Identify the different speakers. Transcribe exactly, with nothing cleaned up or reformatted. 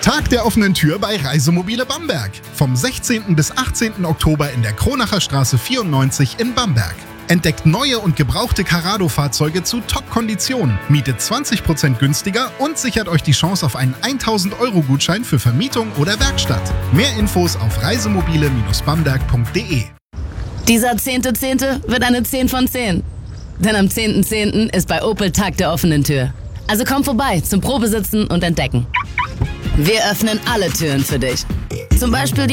Speaker 1: Tag der offenen Tür bei Reisemobile Bamberg. Vom sechzehnten bis achtzehnten Oktober in der Kronacher Straße vierundneunzig in Bamberg. Entdeckt neue und gebrauchte Carrado-Fahrzeuge zu Top-Konditionen, mietet zwanzig Prozent günstiger und sichert euch die Chance auf einen tausend Euro Gutschein für Vermietung oder Werkstatt. Mehr Infos auf reisemobile bamberg punkt de.
Speaker 2: Dieser zehnte Zehnte wird eine zehn von zehn. Denn am zehnten Zehnten ist bei Opel Tag der offenen Tür. Also komm vorbei zum Probesitzen und Entdecken. Wir öffnen alle Türen für dich. Zum Beispiel die